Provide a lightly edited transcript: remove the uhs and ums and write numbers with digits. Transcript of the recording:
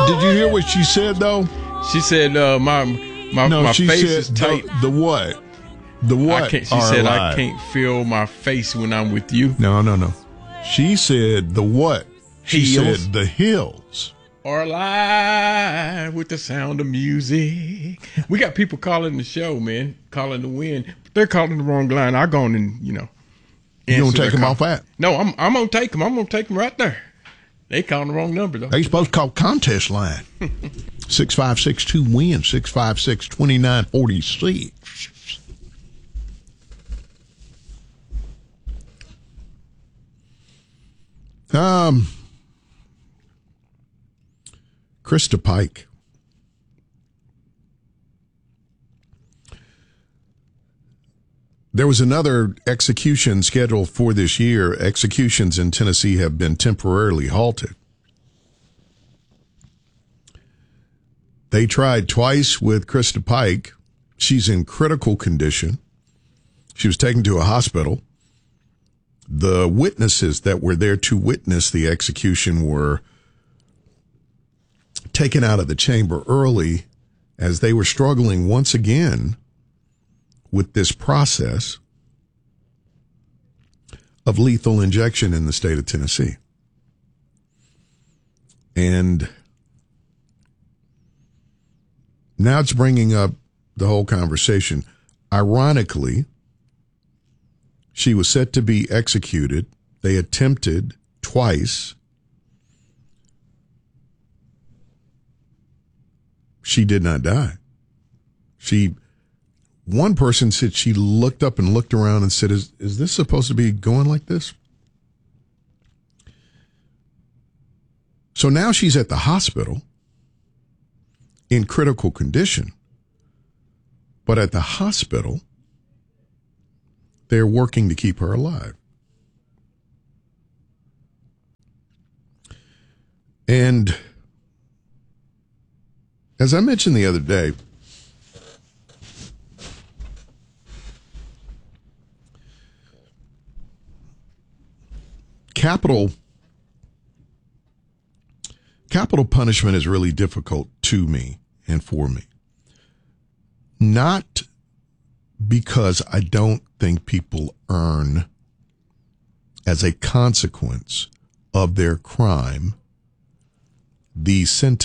Did you hear what she said, though? She said, my she face said is tight. The what? The what? She said, I can't feel my face when I'm with you. No. She said the what? She Heels. said the hills. Are alive with the sound of music. We got people calling the show, man, calling to win. They're calling the wrong line. I'll go on and, You gonna take them off that? No, I'm gonna take them. I'm gonna take them right there. They calling the wrong number though. They supposed to call contest line. 6562-WIN, 656-2946. Krista Pike. There was another execution scheduled for this year. Executions in Tennessee have been temporarily halted. They tried twice with Krista Pike. She's in critical condition. She was taken to a hospital. The witnesses that were there to witness the execution were taken out of the chamber early as they were struggling once again with this process of lethal injection in the state of Tennessee. And now it's bringing up the whole conversation. Ironically, she was set to be executed. They attempted twice. She did not die. One person said she looked up and looked around and said, is this supposed to be going like this? So now she's at the hospital in critical condition. But at the hospital, they're working to keep her alive. And as I mentioned the other day, capital punishment is really difficult to me and for me. Not because I don't think people earn, as a consequence of their crime, the sentence